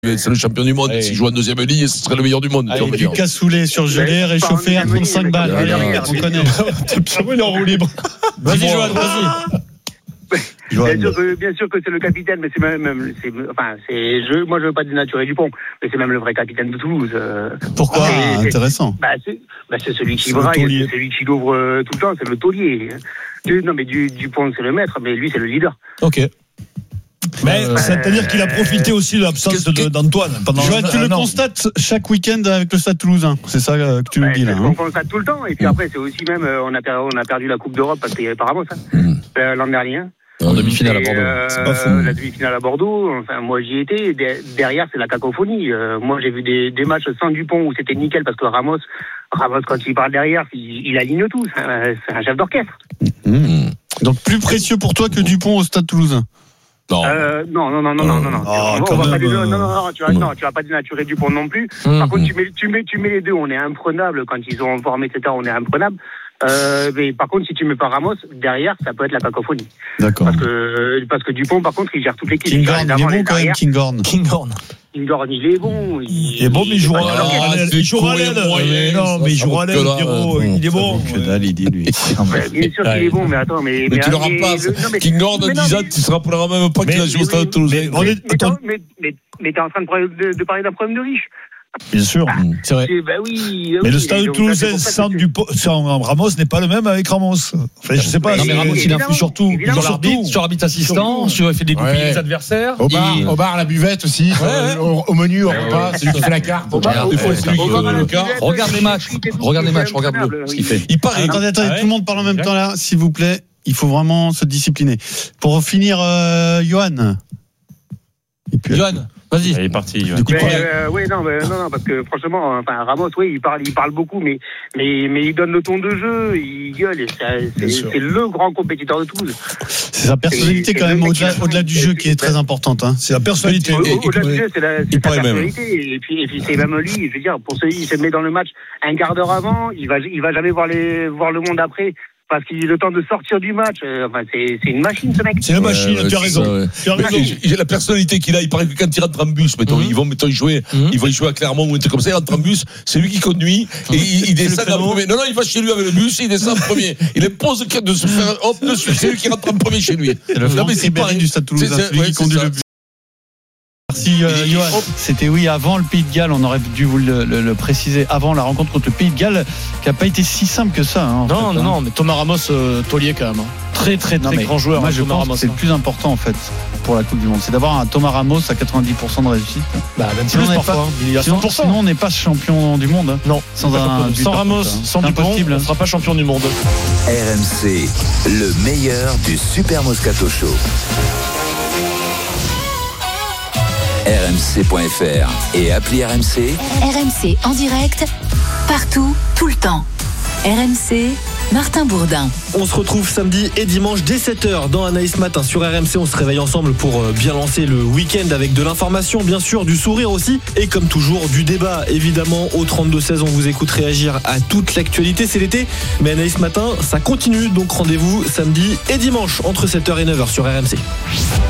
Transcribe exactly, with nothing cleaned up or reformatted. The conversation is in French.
C'est le champion du monde. Ouais. S'il joue en deuxième ligne, ce serait le meilleur du monde. Allez, du cassoulet surgelé, réchauffé à trente-cinq balles. Allez, On connaît. Ah oui, il est en roue libre. Vas-y, Johan, vas-y. Bien sûr, que, bien sûr que c'est le capitaine, mais c'est même, même c'est, enfin, c'est, je, moi je veux pas dénaturer Dupont, mais c'est même le vrai capitaine de Toulouse. Euh, Pourquoi c'est, intéressant. Bah c'est, bah c'est celui qui C'est le braille, taulier. c'est celui qui l'ouvre euh, tout le temps, c'est le taulier. Du- Non mais du, Dupont c'est le maître, mais lui c'est le leader. Ok. Mais Euh, c'est-à-dire qu'il a profité aussi de l'absence de- d'Antoine pendant Johan, tu un le an. constates chaque week-end avec le Stade Toulousain. C'est ça euh, que tu nous Ouais, dis là. c'est ce Hein. qu'on constate tout le temps, et puis après c'est aussi même, euh, on a, per- on a perdu la Coupe d'Europe parce qu'il y avait pas Ramos, hein, Mm. euh, l'an dernier. En demi-finale à Et, Bordeaux. euh, C'est pas fou. La demi-finale à Bordeaux, enfin moi j'y étais. De- derrière c'est la cacophonie. Euh, moi j'ai vu des, des matchs sans Dupont où c'était nickel parce que Ramos, Ramos quand il parle derrière, il, il aligne tout. C'est un, c'est un chef d'orchestre. Mmh. Donc plus précieux pour toi que Dupont au Stade Toulousain. Non. Euh, non non non non non non non. Ah, on va, quand on va pas même, dé- euh, non, non, non, tu vas, non, tu vas pas dénaturer Dupont non plus. Par contre tu mets, tu mets, tu mets les deux, on est imprenable quand ils sont en forme, et cetera. On est imprenable. Euh, mais par contre, si tu mets pas Ramos derrière, ça peut être la cacophonie. D'accord. Parce que parce que Dupont, par contre, il gère toute l'équipe. Il gère Kinghorn, les il est avant, les bon quand même, arrière. Kinghorn. Kinghorn. Kinghorn, il est bon. Il est bon, mais il jouera pas à dans l'orchestre. l'aile. c'est Il jouera à courir l'aile. moyen, Mais Non, ça, mais il ça jouera à vaut l'aile, que là, Pierrot. euh, Il est bon. Que dalle, il dit lui. Ouais, bien sûr qu'il est bon, mais attends, mais Mais tu le mais- remplaces. le- non, mais- Kinghorn, mais non, dix ans, mais- tu se rappelleras même pas qu'il Mais- a joué au Stade mais Toulousain. on est- mais attends. t'es- mais mais mais t'es en train de, parler- de, de parler d'un problème de riche. Bien sûr, c'est vrai. Eh ben oui. Mais oui, le Stade donc, Toulousain c'est pour ça sans, que- Dupont- sans Ramos n'est pas le même avec Ramos. Enfin, je sais pas. Non, mais c'est- Ramos, il influe sur tout. évidemment. Sur l'arbitre, Sur arbitre assistant, Surtout. sur fait des goupilles Ouais. des adversaires. Au bar, Il- au bar, à la buvette aussi, euh, au, au menu, au repas, c'est lui qui fait la carte. Au bar, Des fois, c'est lui qui au bar, donne à le la quart. buvette, Regarde les matchs. il est tout, Regarde les il est matchs, regarde-le, imprenable, ce qu'il oui. fait. Il paraît. Attendez, attendez, Ah ouais. tout le monde parle en même temps là, s'il vous plaît. Il faut vraiment se discipliner. Pour finir, euh, Johan. Et puis, Johan, vas-y. Il est parti. du coup, Mais, pareil. euh, oui, non, mais, non, non, parce que franchement, enfin, Ramos, oui, il parle, il parle beaucoup, mais, mais, mais il donne le ton de jeu, il gueule, et c'est, c'est, c'est le grand compétiteur de Toulouse. c'est sa personnalité et- quand et même le mec, au-delà, il- au-delà du jeu qui est très importante. Hein. C'est la personnalité. Au- et- au- Au-delà et- du jeu, c'est, la, c'est il sa paraît même. personnalité, et puis, et puis c'est même lui, je veux dire, pour celui, il se met dans le match un quart d'heure avant, il va, il va jamais voir les, voir le monde après, parce qu'il a le temps de sortir du match, euh, enfin, c'est, c'est une machine, ce mec. C'est une machine, Ouais, tu as c'est raison. ça, ouais. Tu as raison. J'ai- j'ai la personnalité qu'il a, il paraît que quand il rentre en bus, mettons, Mhm. ils vont mettons, jouer, Mhm. ils vont jouer à Clermont ou un truc comme ça, il rentre en bus, c'est lui qui conduit, et il, il descend en premier. Non, non, il va chez lui avec le bus, il descend en premier. Il impose que de se faire, hop, dessus, c'est lui qui rentre en premier chez lui. C'est le Non, Franck mais c'est Ribéry pareil. du Stade Toulousain, C'est- c'est- celui ouais, qui c'est conduit ça. le but. Merci euh, Il- il- Johan. C'était oui avant le Pays de Galles, on aurait dû vous le, le- le préciser avant la rencontre contre le Pays de Galles, qui n'a pas été si simple que ça. Hein, en Non, fait, non, hein. non, mais Thomas Ramos, euh, taulier quand même. hein. Très, très, Non, très mais grand joueur. Moi, hein, je Thomas pense Ramos. que c'est le hein. plus important en fait pour la Coupe du Monde, c'est d'avoir un Thomas Ramos à quatre-vingt-dix pour cent de réussite. Bah, même Sinon, plus on n'est parfois. pas- hein. Il est à Sinon, cent pour cent. sinon, on n'est pas champion du monde. hein. Non, Sans un but sans par Ramos, contre, hein. sans C'est Dupont, impossible, on hein. ne sera pas champion du monde. R M C, le meilleur du Super Moscato Show. R M C point F R et appli R M C. R M C en direct, partout, tout le temps. R M C, Martin Bourdin. On se retrouve samedi et dimanche dès sept heures dans Anaïs Matin sur R M C. On se réveille ensemble pour euh, bien lancer le week-end avec de l'information, bien sûr, du sourire aussi. Et comme toujours, du débat, évidemment. Au trente-deux seize, on vous écoute réagir à toute l'actualité. C'est l'été, mais Anaïs Matin, ça continue. Donc rendez-vous samedi et dimanche entre sept heures et neuf heures sur R M C.